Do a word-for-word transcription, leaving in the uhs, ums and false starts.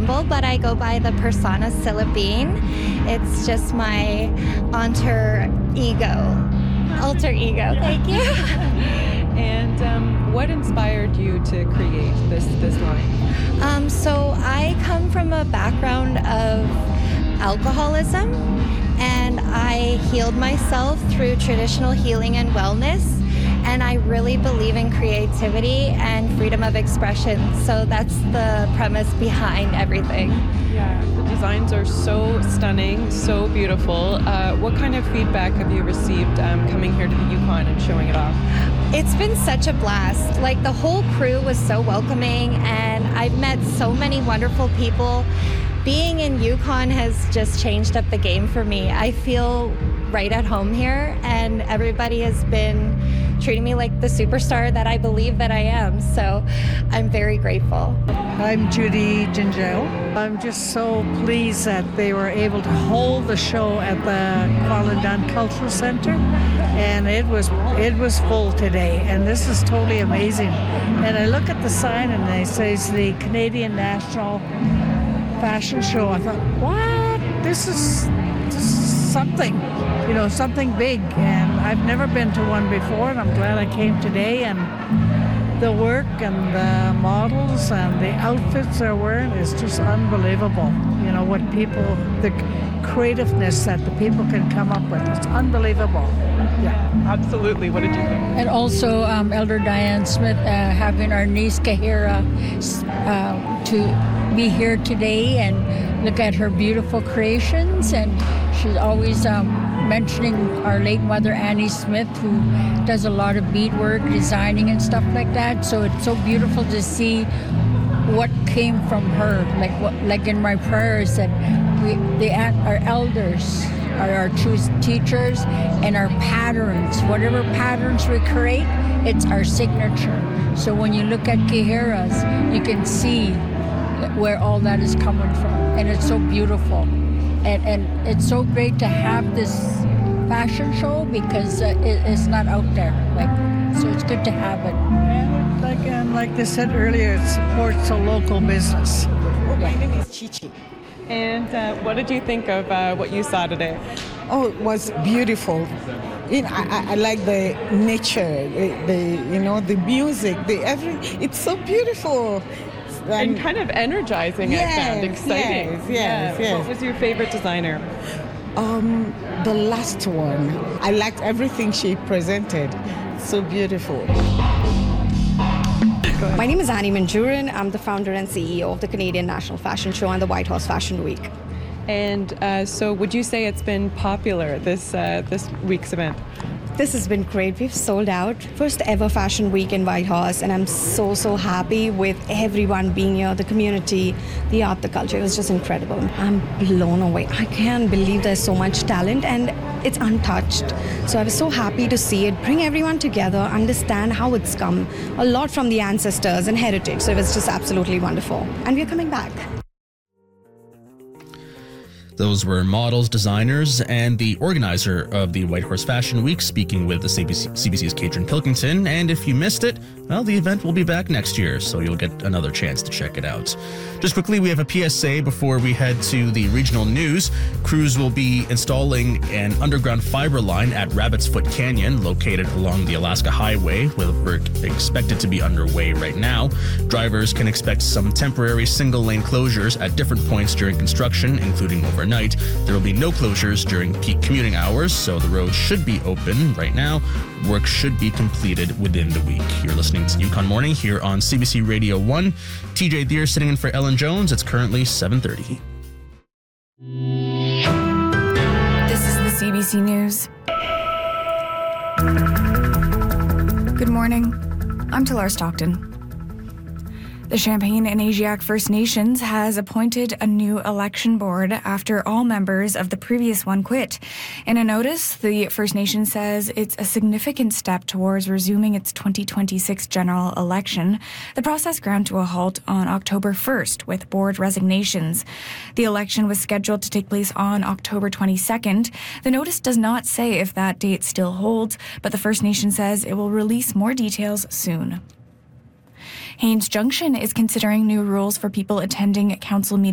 symbol, but I go by the persona Silabine. It's just my alter ego. Alter ego, thank you. And um, what inspired you to create this, this line? Um, so I come from a background of alcoholism, and I healed myself through traditional healing and wellness. And I really believe in creativity and freedom of expression. So that's the premise behind everything. Yeah, the designs are so stunning, so beautiful. Uh, what kind of feedback have you received um, coming here to the Yukon and showing it off? It's been such a blast. Like, the whole crew was so welcoming, and I've met so many wonderful people. Being in Yukon has just changed up the game for me. I feel right at home here, and everybody has been treating me like the superstar that I believe that I am. So I'm very grateful. I'm Judy Gingell. I'm just so pleased that they were able to hold the show at the Kwalendon Cultural Center, and it was it was full today, and this is totally amazing. And I look at the sign and it says the Canadian National Fashion Show. I thought, what? This is, this is something, you know, something big. And I've never been to one before, and I'm glad I came today. And the work and the models and the outfits they're wearing is just unbelievable. You know, what people, the creativeness that the people can come up with. It's unbelievable. Yeah. Absolutely. What did you think? And also um, Elder Diane Smith uh, having our niece Kahira uh, to be here today and look at her beautiful creations. And she's always um, mentioning our late mother Annie Smith, who does a lot of beadwork, designing and stuff like that. So it's so beautiful to see what came from her. Like what, like in my prayers, that we, the our elders are our true teachers, and our patterns, whatever patterns we create, it's our signature. So when you look at Kahira's, you can see where all that is coming from, and it's so beautiful. And, and it's so great to have this fashion show because uh, it, it's not out there. Like, so it's good to have it. And like, and like they said earlier, it supports a local business. My name is Chichi. And uh, what did you think of uh, what you saw today? Oh, it was beautiful. You know, I, I, I like the nature, the, the you know the music, the every. It's so beautiful. And kind of energizing, yes, I found, exciting. Yes, yes, yeah. yes. What was your favorite designer? Um, the last one. I liked everything she presented. So beautiful. My name is Annie Manjurin. I'm the founder and C E O of the Canadian National Fashion Show and the Whitehorse Fashion Week. And uh, so would you say it's been popular, this uh, this week's event? This has been great. We've sold out. First ever Fashion Week in Whitehorse, and I'm so, so happy with everyone being here, the community, the art, the culture. It was just incredible. I'm blown away. I can't believe there's so much talent, and it's untouched. So I was so happy to see it, bring everyone together, understand how it's come, a lot from the ancestors and heritage. So it was just absolutely wonderful. And we're coming back. Those were models, designers, and the organizer of the Whitehorse Fashion Week speaking with the C B C, C B C's Kadrin Pilkington. And if you missed it, well, the event will be back next year, so you'll get another chance to check it out. Just quickly, we have a P S A before we head to the regional news. Crews will be installing an underground fiber line at Rabbit's Foot Canyon, located along the Alaska Highway, with work expected to be underway right now. Drivers can expect some temporary single-lane closures at different points during construction, including overnight. There will be no closures during peak commuting hours, so the road should be open right now. Work should be completed within the week. You're listening to Yukon Morning here on C B C Radio one. T J Deere sitting in for Ellen Jones. It's currently seven thirty. This is the C B C News. Good morning. I'm Talar Stockton. The Champagne and Asiatic First Nations has appointed a new election board after all members of the previous one quit. In a notice, the First Nation says it's a significant step towards resuming its twenty twenty-six general election. The process ground to a halt on October first with board resignations. The election was scheduled to take place on October twenty-second. The notice does not say if that date still holds, but the First Nation says it will release more details soon. Haines Junction is considering new rules for people attending council meetings